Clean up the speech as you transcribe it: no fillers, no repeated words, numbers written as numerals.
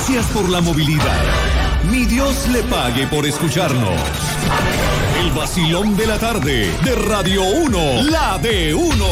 Gracias por la movilidad. Mi Dios le pague por escucharnos. El vacilón de la tarde de Radio 1, la de 1.